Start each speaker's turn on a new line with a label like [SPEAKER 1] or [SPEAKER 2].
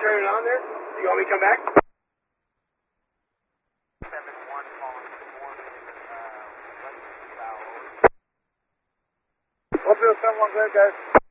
[SPEAKER 1] turn it on there? You want me to come back?
[SPEAKER 2] 7-1 calling for
[SPEAKER 1] Hope you'll 7-1 good, guys.